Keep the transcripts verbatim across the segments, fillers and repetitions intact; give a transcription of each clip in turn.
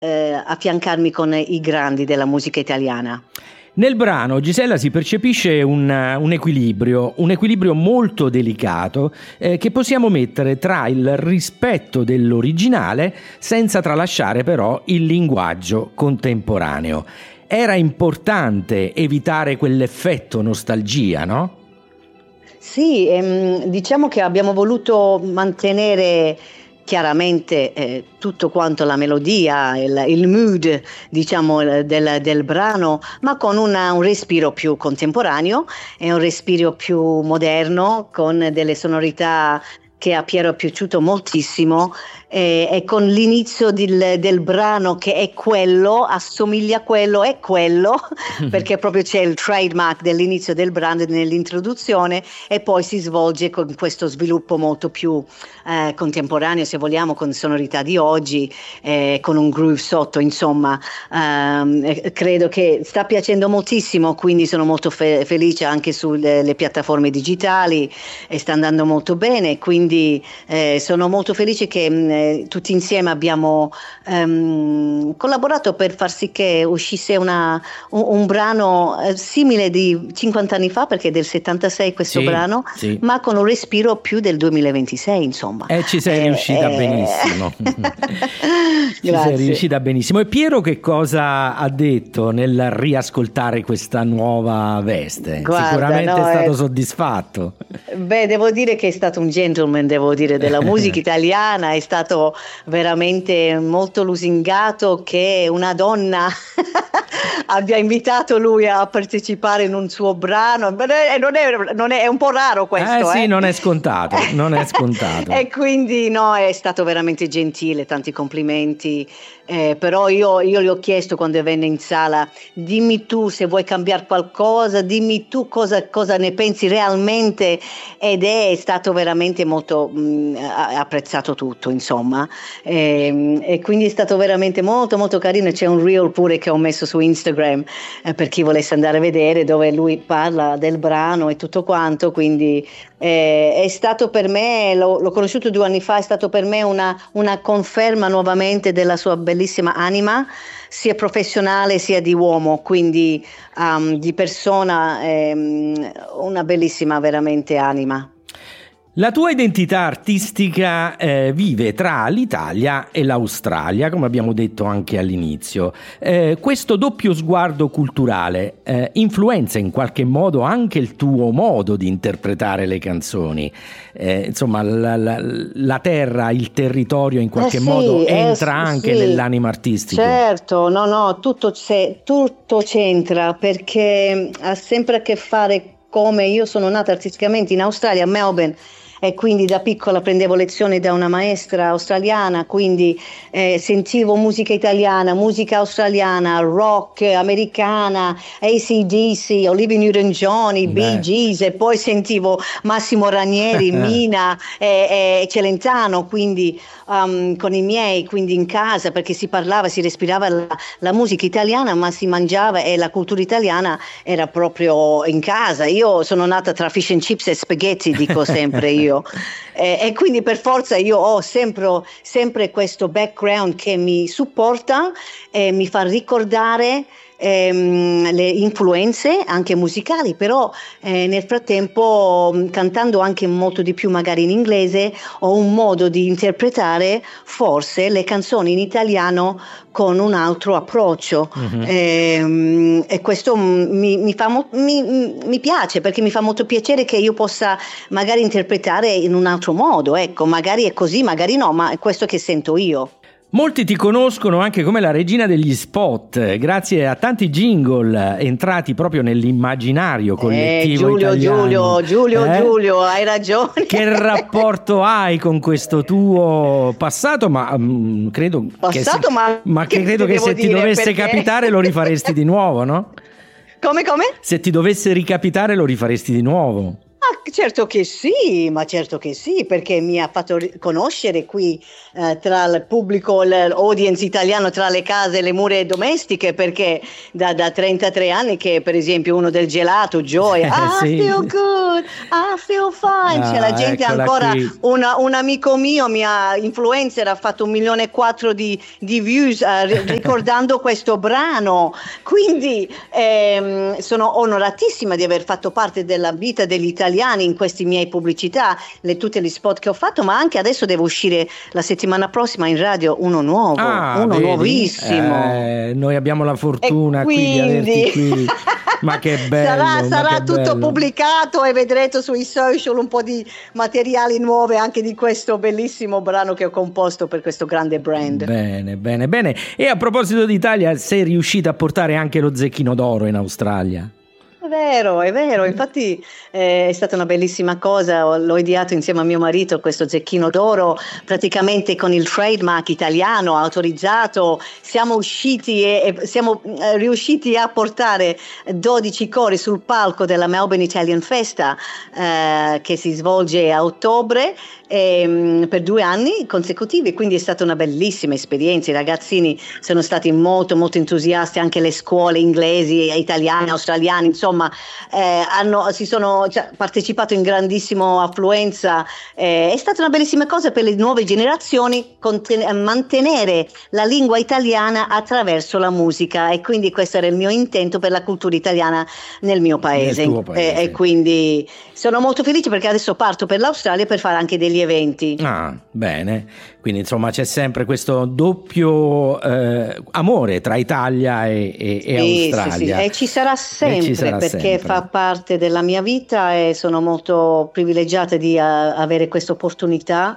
eh, affiancarmi con i grandi della musica italiana. Nel brano, Gisella, si percepisce un, un equilibrio, un equilibrio molto delicato eh, che possiamo mettere tra il rispetto dell'originale senza tralasciare però il linguaggio contemporaneo. Era importante evitare quell'effetto nostalgia, no? Sì, ehm, diciamo che abbiamo voluto mantenere chiaramente eh, tutto quanto la melodia, il, il mood, diciamo, del, del brano, ma con una, un respiro più contemporaneo e un respiro più moderno, con delle sonorità che a Piero è piaciuto moltissimo, eh, e con l'inizio del, del brano che è quello, assomiglia a quello, è quello, perché proprio c'è il trademark dell'inizio del brano nell'introduzione e poi si svolge con questo sviluppo molto più eh, contemporaneo, se vogliamo, con sonorità di oggi, eh, con un groove sotto, insomma. Um, credo che sta piacendo moltissimo, quindi sono molto fe- felice anche sulle le piattaforme digitali e sta andando molto bene, quindi eh, sono molto felice che mh, tutti insieme abbiamo um, collaborato per far sì che uscisse una, un, un brano eh, simile di cinquanta anni fa, perché è del settantasei questo sì, brano, sì. ma con un respiro più del duemilaventisei, insomma. E eh, ci sei eh, riuscita eh... benissimo. Ci sei riuscita benissimo. E Piero che cosa ha detto nel riascoltare questa nuova veste? Guarda, sicuramente no, è stato è... soddisfatto. Beh, devo dire che è stato un gentleman, devo dire, della musica italiana, è stato veramente molto lusingato che una donna abbia invitato lui a partecipare in un suo brano. Non è, non è, non è, è un po' raro questo. Eh sì, eh? non è scontato, non è scontato. E quindi no, è stato veramente gentile, tanti complimenti. Eh, però io, io gli ho chiesto quando venne in sala, dimmi tu se vuoi cambiare qualcosa, dimmi tu cosa, cosa ne pensi realmente, ed è stato veramente molto mh, apprezzato tutto, insomma, e, e quindi è stato veramente molto molto carino. C'è un reel pure che ho messo su Instagram eh, per chi volesse andare a vedere, dove lui parla del brano e tutto quanto, quindi eh, è stato per me, l'ho, l'ho conosciuto due anni fa, è stato per me una, una conferma nuovamente della sua bellissima anima, sia professionale sia di uomo, quindi um, di persona, ehm, una bellissima veramente anima. La tua identità artistica eh, vive tra l'Italia e l'Australia, come abbiamo detto anche all'inizio. Eh, questo doppio sguardo culturale eh, influenza in qualche modo anche il tuo modo di interpretare le canzoni. Eh, insomma, la, la, la terra, il territorio in qualche eh sì, modo entra eh, anche sì. nell'anima artistica. Certo, no, no, tutto, c'è, tutto c'entra, perché ha sempre a che fare, come io sono nata artisticamente in Australia, a Melbourne, e quindi da piccola prendevo lezioni da una maestra australiana, quindi eh, sentivo musica italiana, musica australiana, rock americana, A C D C, Olivia Newton-John, i Bee Gees, e poi sentivo Massimo Ranieri, Mina e, e Celentano, quindi um, con i miei, quindi in casa, perché si parlava, si respirava la, la musica italiana, ma si mangiava, e la cultura italiana era proprio in casa. Io sono nata tra fish and chips e spaghetti, dico sempre io. E, e quindi per forza io ho sempre, sempre questo background che mi supporta e mi fa ricordare ehm, le influenze anche musicali, però eh, nel frattempo, cantando anche molto di più magari in inglese, ho un modo di interpretare forse le canzoni in italiano con un altro approccio. Mm-hmm. e, e questo mi, mi, fa mo- mi, mi piace, perché mi fa molto piacere che io possa magari interpretare in un altro modo, ecco, magari è così, magari no, ma è questo che sento io. Molti ti conoscono anche come la regina degli spot, grazie a tanti jingle entrati proprio nell'immaginario collettivo eh, Giulio, italiano. Giulio, Giulio, eh? Giulio, hai ragione. Che rapporto hai con questo tuo passato? Ma um, credo passato, che, ma, ma che credo che se ti dovesse perché... capitare lo rifaresti di nuovo, no? Come, come? Se ti dovesse ricapitare lo rifaresti di nuovo. Ah, certo che sì, ma certo che sì, perché mi ha fatto ri- conoscere qui eh, tra il pubblico, l'audience italiano, tra le case, le mura domestiche, perché da, da trentatré anni che per esempio uno del gelato, Joy, I Sì. feel good, I feel fine, c'è la Ah, gente eccola ancora, qui. una- un amico mio, mia influencer, ha fatto un milione e quattro di, di views eh, ri- ricordando questo brano, quindi ehm, sono onoratissima di aver fatto parte della vita degli italiani in questi miei pubblicità, le, tutte gli spot che ho fatto, ma anche adesso devo uscire la settimana prossima in radio uno nuovo, Ah, uno vedi? nuovissimo. Eh, noi abbiamo la E fortuna qui di averti quindi qui. Ma che sarà, bello, ma sarà che tutto bello. pubblicato e vedrete sui social un po' di materiali nuovi anche di questo bellissimo brano che ho composto per questo grande brand. Bene, bene, bene. E a proposito d'Italia, sei riuscita a portare anche lo Zecchino d'Oro in Australia? È vero, è vero, infatti eh, è stata una bellissima cosa, ho- l'ho ideato insieme a mio marito questo Zecchino d'Oro, praticamente con il trademark italiano autorizzato, siamo usciti e, e siamo eh, riusciti a portare dodici cori sul palco della Melbourne Italian Festa eh, che si svolge a ottobre ehm, per due anni consecutivi, quindi è stata una bellissima esperienza, i ragazzini sono stati molto molto entusiasti, anche le scuole inglesi, italiane, australiane, insomma eh, hanno, si sono cioè, partecipato in grandissima affluenza, eh, è stata una bellissima cosa per le nuove generazioni conten- mantenere la lingua italiana attraverso la musica e quindi questo era il mio intento per la cultura italiana nel mio paese, Nel tuo paese. E, e quindi sono molto felice perché adesso parto per l'Australia per fare anche degli eventi. Ah, bene. Quindi insomma c'è sempre questo doppio eh, amore tra Italia e, e- e Sì, sì, sì, Australia. e ci sarà sempre ci sarà perché sempre. fa parte della mia vita e sono molto privilegiata di eh, avere questa opportunità.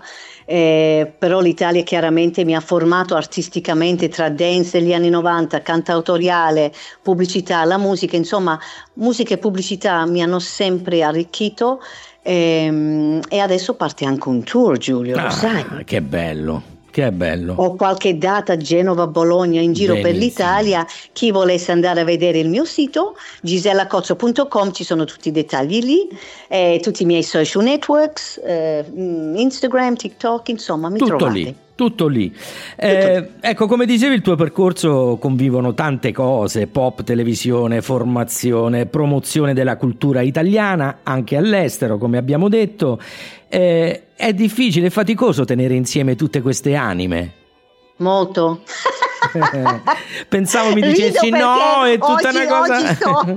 Eh, però l'Italia chiaramente mi ha formato artisticamente tra dance degli anni novanta, cantautoriale, pubblicità, la musica, insomma, musica e pubblicità mi hanno sempre arricchito. Ehm, E, adesso parte anche un tour, Giulio, lo sai. Ah, che bello, che bello. Ho qualche data a Genova, Bologna, in giro per Benissimo. l'Italia. Chi volesse andare a vedere il mio sito, gisella cozzo punto com, ci sono tutti i dettagli lì, eh, tutti i miei social networks, eh, Instagram, TikTok, insomma, mi Tutto trovate. lì, tutto lì. Eh, ecco, come dicevi, il tuo percorso convivono tante cose: pop, televisione, formazione, promozione della cultura italiana anche all'estero, come abbiamo detto. Eh, è difficile e faticoso tenere insieme tutte queste anime. Molto. Pensavo mi Rido dicessi perché no, è tutta oggi, una cosa. oggi sto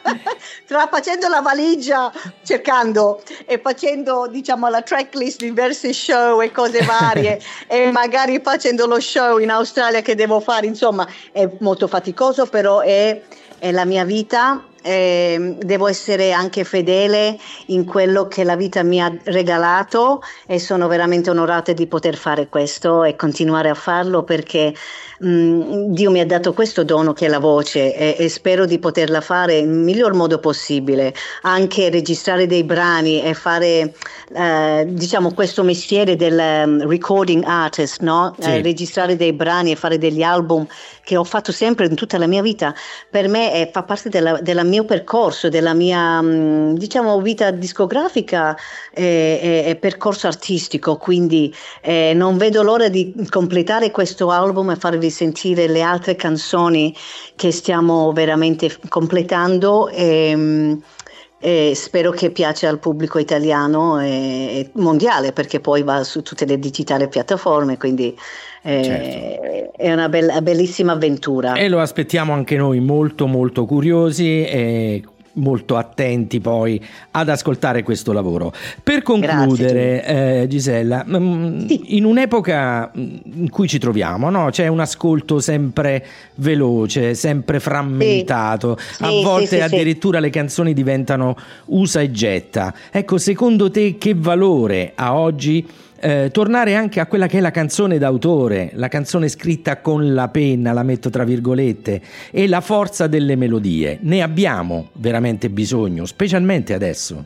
tra facendo la valigia, cercando e facendo, diciamo, la tracklist di diversi show e cose varie e magari facendo lo show in Australia che devo fare, insomma, è molto faticoso, però è, è la mia vita. Eh, devo essere anche fedele in quello che la vita mi ha regalato e sono veramente onorata di poter fare questo e continuare a farlo perché mh, Dio mi ha dato questo dono che è la voce e, e spero di poterla fare nel miglior modo possibile, anche registrare dei brani e fare eh, diciamo questo mestiere del um, recording artist, no? Sì. Eh, registrare dei brani e fare degli album che ho fatto sempre in tutta la mia vita, per me è, fa parte della, della mio percorso, della mia mh, diciamo vita discografica e, e, e percorso artistico, quindi eh, non vedo l'ora di completare questo album e farvi sentire le altre canzoni che stiamo veramente completando e, mh, e spero che piaccia al pubblico italiano e, e mondiale perché poi va su tutte le digitali piattaforme, quindi eh, Certo. è una bella, bellissima avventura. E lo aspettiamo anche noi molto molto curiosi e molto attenti poi ad ascoltare questo lavoro. Per concludere, eh, Gisella, mh, Sì. in un'epoca in cui ci troviamo, no? C'è un ascolto sempre veloce, sempre frammentato, Sì. a Sì, volte sì, sì, addirittura sì. le canzoni diventano usa e getta. Ecco, secondo te che valore ha oggi Eh, tornare anche a quella che è la canzone d'autore, la canzone scritta con la penna, la metto tra virgolette, e la forza delle melodie? Ne abbiamo veramente bisogno, specialmente adesso.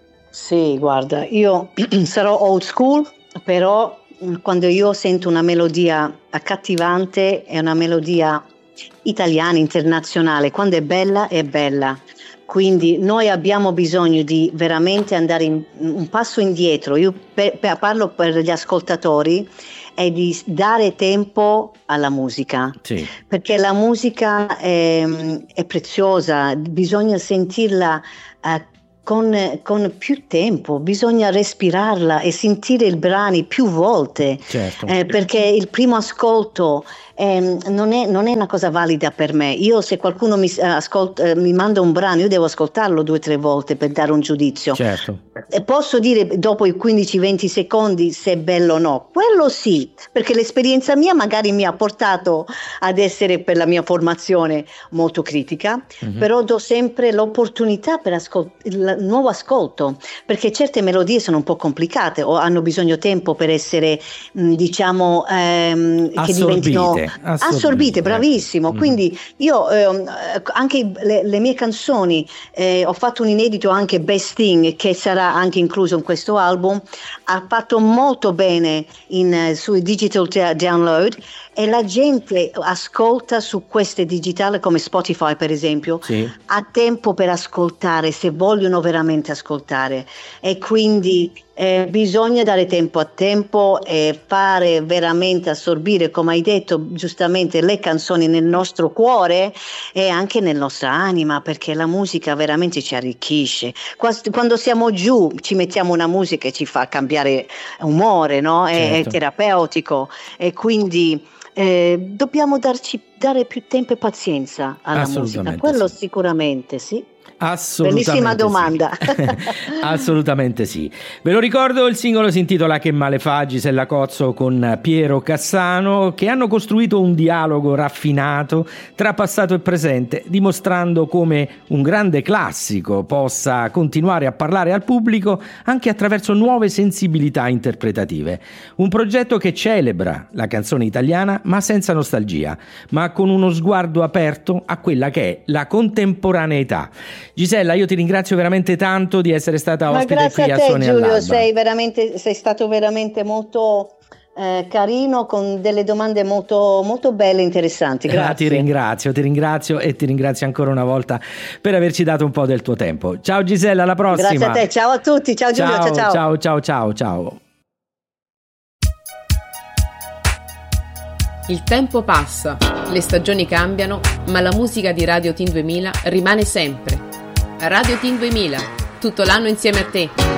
Sì, guarda, io sarò old school, però quando io sento una melodia accattivante, è una melodia italiana, internazionale, quando è bella, è bella. Quindi noi abbiamo bisogno di veramente andare in, un passo indietro. Io per, per, parlo per gli ascoltatori, è di dare tempo alla musica, sì. Perché la musica è, è preziosa, bisogna sentirla eh, con, con più tempo, bisogna respirarla e sentire i brani più volte, certo. eh, perché il primo ascolto eh, non, è, non è una cosa valida per me. Io, se qualcuno mi, ascolta, eh, mi manda un brano, io devo ascoltarlo due o tre volte per dare un giudizio. Certo. E posso dire dopo i quindici venti secondi se è bello o no, quello sì, perché l'esperienza mia magari mi ha portato ad essere, per la mia formazione, molto critica, mm-hmm. però do sempre l'opportunità per ascol- il nuovo ascolto, perché certe melodie sono un po' complicate o hanno bisogno tempo per essere mh, diciamo ehm, assorbite, che diventino assorbite, assorbite bravissimo. Mm-hmm. Quindi io eh, anche le, le mie canzoni eh, ho fatto un inedito anche Best Thing, che sarà anche incluso in questo album, ha fatto molto bene in, sui digital download, e la gente ascolta su queste digitali come Spotify per esempio, sì. ha tempo per ascoltare se vogliono veramente ascoltare, e quindi eh, bisogna dare tempo a tempo e fare veramente assorbire, come hai detto giustamente, le canzoni nel nostro cuore e anche nella nostra anima, perché la musica veramente ci arricchisce. Quando siamo giù ci mettiamo una musica che ci fa cambiare umore, no? È, certo. è terapeutico, e quindi eh, dobbiamo darci, dare più tempo e pazienza alla musica, quello sì. sicuramente sì. Assolutamente bellissima domanda. Sì. Assolutamente sì. Ve lo ricordo, il singolo si intitola Che male fa, Gisella Cozzo con Piero Cassano, che hanno costruito un dialogo raffinato tra passato e presente, dimostrando come un grande classico possa continuare a parlare al pubblico anche attraverso nuove sensibilità interpretative. Un progetto che celebra la canzone italiana, ma senza nostalgia, ma con uno sguardo aperto a quella che è la contemporaneità. Gisella, io ti ringrazio veramente tanto di essere stata ospite Ma qui a, a te, Suoni Giulio, all'Alba. sei veramente, sei stato veramente molto eh, carino, con delle domande molto, molto belle e interessanti. Grazie. Ah, ti ringrazio, ti ringrazio e ti ringrazio ancora una volta per averci dato un po' del tuo tempo. Ciao Gisella, alla prossima. Grazie a te, ciao a tutti, ciao Giulio, ciao ciao. Ciao ciao ciao ciao. Il tempo passa, le stagioni cambiano, ma la musica di Radio Teen duemila rimane sempre. Radio Teen duemila, tutto l'anno insieme a te.